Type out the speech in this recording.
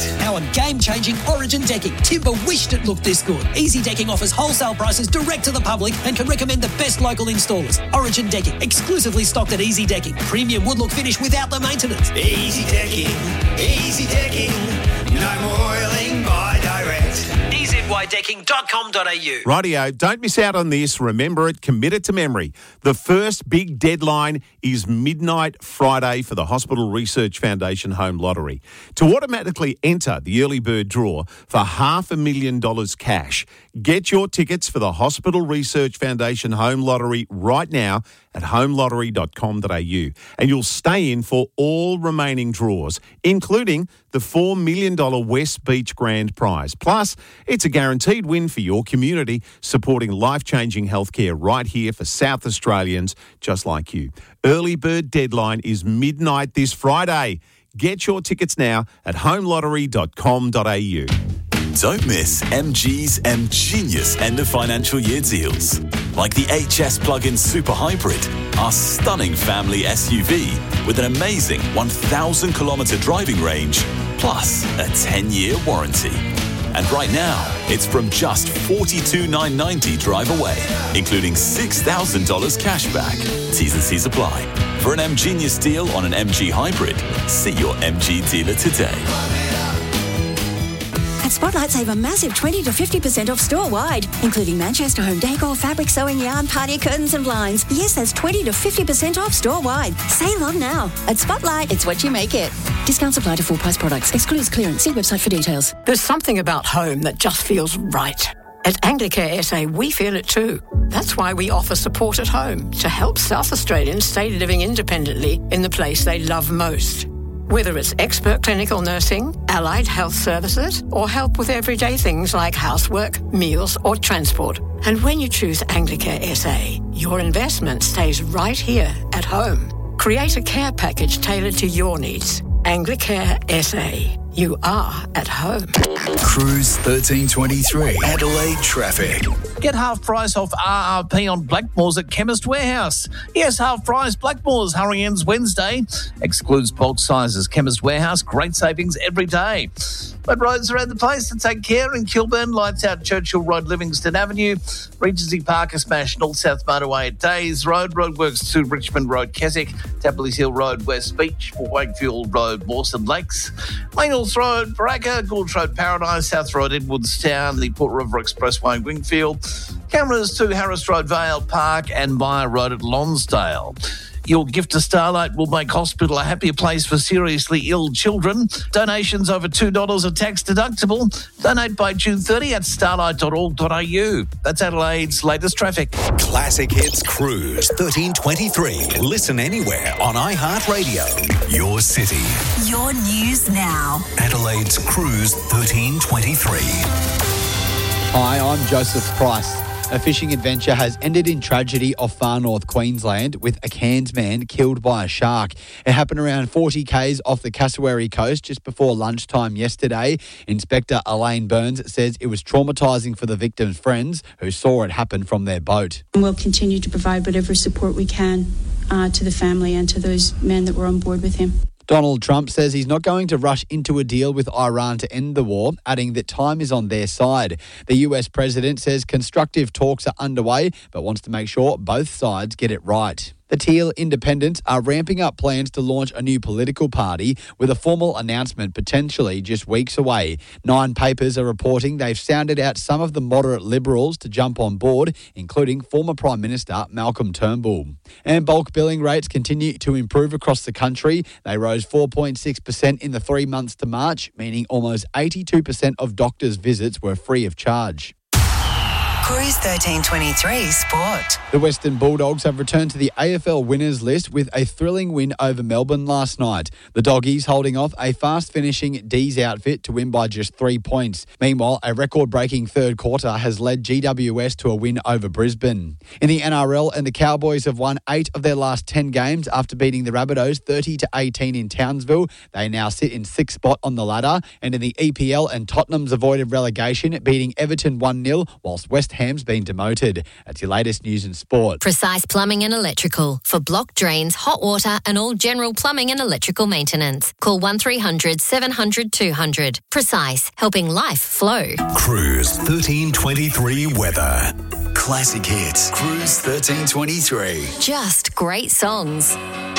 Our game-changing Origin decking. Timber wished it looked this good. Easy Decking offers wholesale prices direct to the public and can recommend the best local installers. Origin Decking, exclusively stocked at Easy Decking. Premium wood look finish without the maintenance. Easy Decking, no more oiling by direct. EZYdecking.com.au. Rightio, don't miss out on this. Remember it, commit it to memory. The first big deadline is midnight Friday for the Hospital Research Foundation Home Lottery. To automatically enter the early bird draw for $500,000 cash, get your tickets for the Hospital Research Foundation Home Lottery right now at homelottery.com.au, and you'll stay in for all remaining draws, including the $4 million West Beach Grand Prize. Plus, it's a guaranteed win for your community, supporting life-changing healthcare right here for South Australians just like you. Early bird deadline is midnight this Friday. Get your tickets now at homelottery.com.au. Don't miss MG's M-Genius end of financial year deals. Like the HS Plug-in Super Hybrid, our stunning family SUV with an amazing 1,000-kilometre driving range, plus a 10-year warranty. And right now, it's from just $42,990 drive away, including $6,000 cash back. T's and C's apply. For an M-Genius deal on an MG Hybrid, see your MG dealer today. At Spotlight, save a massive 20 to 50% off store-wide, including Manchester home decor, fabric sewing yarn, party curtains and blinds. Yes, that's 20 to 50% off store-wide. Save on now. At Spotlight, it's what you make it. Discounts apply to full-price products. Excludes clearance. See website for details. There's something about home that just feels right. At Anglicare SA, we feel it too. That's why we offer support at home to help South Australians stay living independently in the place they love most. Whether it's expert clinical nursing, allied health services, or help with everyday things like housework, meals, or transport. And when you choose Anglicare SA, your investment stays right here at home. Create a care package tailored to your needs. Anglicare SA. You are at home. Cruise 1323. Adelaide traffic. Get half price off RRP on Blackmores at Chemist Warehouse. Yes, half price Blackmores. Hurry ends Wednesday. Excludes bulk sizes. Chemist Warehouse. Great savings every day. But roads around the place to take care in Kilburn. Lights out Churchill Road, Livingston Avenue. Regency Park is smashed. North South Motorway at Days Road. Roadworks to Richmond Road, Keswick. Tapley's Hill Road, West Beach. Wakefield Road, Mawson Lakes. Lane Hills Road, Baraka. Goulds Road, Paradise. South Road, Edwardstown. The Port River Expressway, Wingfield. Cameras to Harris Road, Vale Park. And Meyer Road at Lonsdale. Your gift to Starlight will make hospital a happier place for seriously ill children. Donations over $2 are tax deductible. Donate by June 30 at starlight.org.au. That's Adelaide's latest traffic. Classic Hits Cruise 1323. Listen anywhere on iHeartRadio. Your city. Your news now. Adelaide's Cruise 1323. Hi, I'm Joseph Price. A fishing adventure has ended in tragedy off far north Queensland with a Cairns man killed by a shark. It happened around 40 k's off the Cassowary coast just before lunchtime yesterday. Inspector Elaine Burns says it was traumatising for the victim's friends who saw it happen from their boat. We'll continue to provide whatever support we can to the family and to those men that were on board with him. Donald Trump says he's not going to rush into a deal with Iran to end the war, adding that time is on their side. The US president says constructive talks are underway, but wants to make sure both sides get it right. The Teal Independents are ramping up plans to launch a new political party with a formal announcement potentially just weeks away. 9 papers are reporting they've sounded out some of the moderate Liberals to jump on board, including former Prime Minister Malcolm Turnbull. And bulk billing rates continue to improve across the country. They rose 4.6% in the 3 months to March, meaning almost 82% of doctors' visits were free of charge. Cruise 1323 Sport. The Western Bulldogs have returned to the AFL winners list with a thrilling win over Melbourne last night. The Doggies holding off a fast-finishing D's outfit to win by just 3 points. Meanwhile, a record-breaking third quarter has led GWS to a win over Brisbane. In the NRL, and the Cowboys have won 8 of their last 10 games after beating the Rabbitohs 30-18 in Townsville. They now sit in 6th spot on the ladder. And in the EPL, and Tottenham's avoided relegation, beating Everton 1-0, whilst West Ham's been demoted. That's your latest news and sport. Precise Plumbing and Electrical for block drains, hot water and all general plumbing and electrical maintenance. Call 1300 700 200. Precise, helping life flow. Cruise 1323 weather. Classic hits. Cruise 1323. Just great songs.